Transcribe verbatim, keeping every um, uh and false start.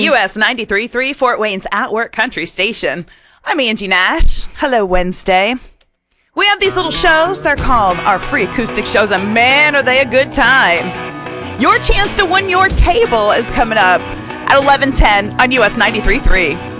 U S ninety-three point three, Fort Wayne's At Work Country Station. I'm Angie Nash. Hello, Wednesday. We have these little shows. They're called our free acoustic shows, and man, are they a good time. Your chance to win your table is coming up at eleven ten on U S ninety-three point three.